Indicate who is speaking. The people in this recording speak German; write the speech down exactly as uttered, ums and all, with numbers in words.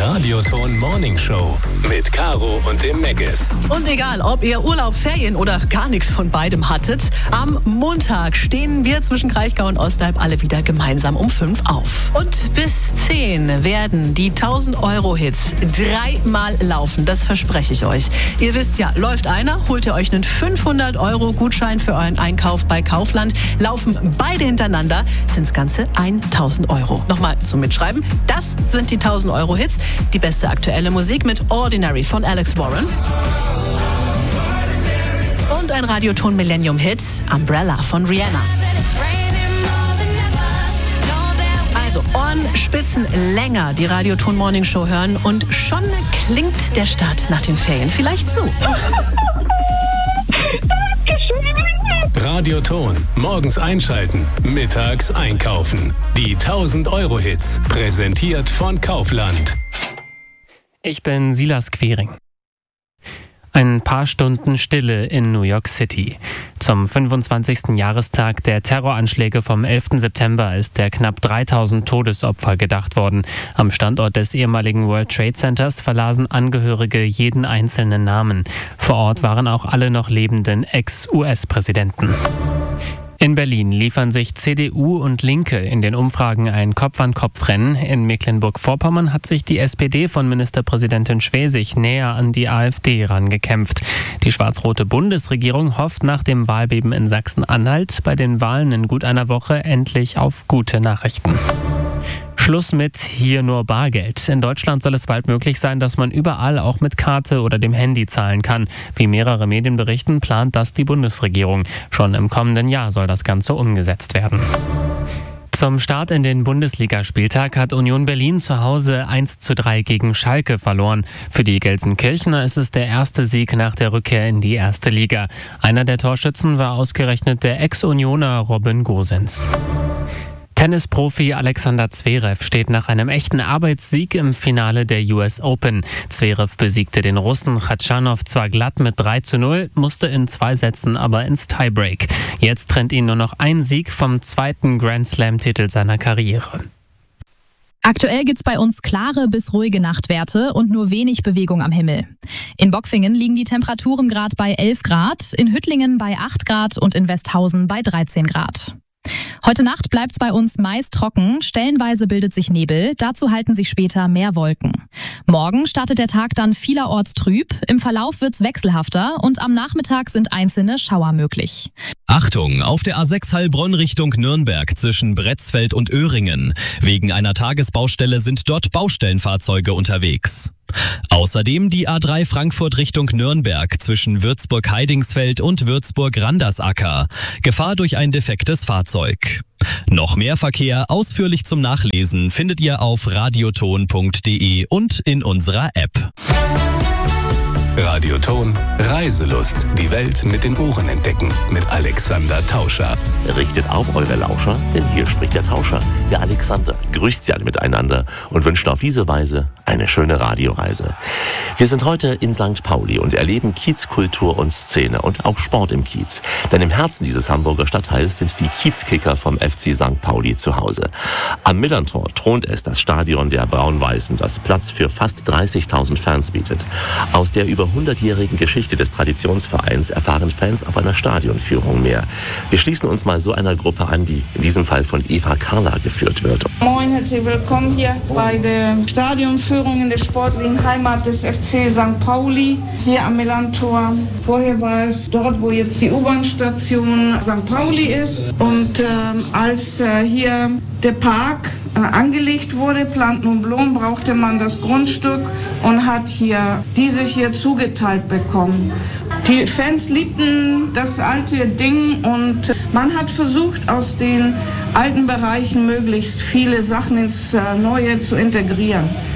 Speaker 1: Radioton Morning Show mit Caro und dem Megas.
Speaker 2: Und egal, ob ihr Urlaub, Ferien oder gar nichts von beidem hattet, am Montag stehen wir zwischen Kraichgau und Ostalb alle wieder gemeinsam um fünf auf. Und bis zehn werden die tausend-Euro-Hits dreimal laufen, das verspreche ich euch. Ihr wisst ja, läuft einer, holt ihr euch einen fünfhundert-Euro-Gutschein für euren Einkauf bei Kaufland. Laufen beide hintereinander, sind es ganze tausend Euro. Nochmal zum Mitschreiben, das sind die tausend-Euro-Hits. Die beste aktuelle Musik mit Ordinary von Alex Warren. Und ein Radioton Millennium-Hit, Umbrella von Rihanna. Also Ohrenspitzen länger die Radioton Morning Show hören und schon klingt der Start nach den Ferien vielleicht so.
Speaker 1: Radioton. Morgens einschalten, mittags einkaufen. Die tausend-Euro-Hits. Präsentiert von Kaufland.
Speaker 3: Ich bin Silas Quering. Ein paar Stunden Stille in New York City. Zum fünfundzwanzigsten Jahrestag der Terroranschläge vom elften September ist der knapp dreitausend Todesopfer gedacht worden. Am Standort des ehemaligen World Trade Centers verlasen Angehörige jeden einzelnen Namen. Vor Ort waren auch alle noch lebenden Ex-U S-Präsidenten. In Berlin liefern sich C D U und Linke in den Umfragen ein Kopf-an-Kopf-Rennen. In Mecklenburg-Vorpommern hat sich die S P D von Ministerpräsidentin Schwesig näher an die AfD rangekämpft. Die schwarz-rote Bundesregierung hofft nach dem Wahlbeben in Sachsen-Anhalt bei den Wahlen in gut einer Woche endlich auf gute Nachrichten. Schluss mit hier nur Bargeld. In Deutschland soll es bald möglich sein, dass man überall auch mit Karte oder dem Handy zahlen kann. Wie mehrere Medien berichten, plant das die Bundesregierung. Schon im kommenden Jahr soll das Ganze umgesetzt werden. Zum Start in den Bundesligaspieltag hat Union Berlin zu Hause eins zu drei gegen Schalke verloren. Für die Gelsenkirchener ist es der erste Sieg nach der Rückkehr in die erste Liga. Einer der Torschützen war ausgerechnet der Ex-Unioner Robin Gosens. Tennisprofi Alexander Zverev steht nach einem echten Arbeitssieg im Finale der U S Open. Zverev besiegte den Russen Khachanov zwar glatt mit drei zu null, musste in zwei Sätzen aber ins Tiebreak. Jetzt trennt ihn nur noch ein Sieg vom zweiten Grand-Slam-Titel seiner Karriere.
Speaker 4: Aktuell gibt's bei uns klare bis ruhige Nachtwerte und nur wenig Bewegung am Himmel. In Bockfingen liegen die Temperaturen gerade bei elf Grad, in Hüttlingen bei acht Grad und in Westhausen bei dreizehn Grad. Heute Nacht bleibt's bei uns meist trocken, stellenweise bildet sich Nebel, dazu halten sich später mehr Wolken. Morgen startet der Tag dann vielerorts trüb, im Verlauf wird's wechselhafter und am Nachmittag sind einzelne Schauer möglich.
Speaker 5: Achtung, auf der A sechs Heilbronn Richtung Nürnberg zwischen Bretzfeld und Öhringen. Wegen einer Tagesbaustelle sind dort Baustellenfahrzeuge unterwegs. Außerdem die A drei Frankfurt Richtung Nürnberg zwischen Würzburg-Heidingsfeld und Würzburg-Randersacker. Gefahr durch ein defektes Fahrzeug. Noch mehr Verkehr ausführlich zum Nachlesen findet ihr auf radioton punkt de und in unserer App.
Speaker 1: Radioton Reiselust. Die Welt mit den Ohren entdecken. Mit Alexander Tauscher.
Speaker 6: Richtet auf eure Lauscher, denn hier spricht der Tauscher, der Alexander. Grüßt sie alle miteinander und wünscht auf diese Weise eine schöne Radioreise. Wir sind heute in Sankt Pauli und erleben Kiezkultur und Szene und auch Sport im Kiez. Denn im Herzen dieses Hamburger Stadtteils sind die Kiezkicker vom F C Sankt Pauli zu Hause. Am Millerntor thront es, das Stadion der Braun-Weißen, das Platz für fast dreißigtausend Fans bietet. Aus der über hundertjährigen Geschichte des Traditionsvereins erfahren Fans auf einer Stadionführung mehr. Wir schließen uns mal so einer Gruppe an, die in diesem Fall von Eva Karla geführt wird.
Speaker 7: Moin, herzlich willkommen hier bei der Stadionführung in der sportlichen Heimat des F C Sankt Pauli, hier am Millerntor. Vorher war es dort, wo jetzt die U-Bahn-Station Sankt Pauli ist. Und ähm, als äh, hier der Park äh, angelegt wurde, Planten und Blumen, brauchte man das Grundstück und hat hier dieses hier zugeteilt bekommen. Die Fans liebten das alte Ding und man hat versucht, aus den alten Bereichen möglichst viele Sachen ins äh, Neue zu integrieren.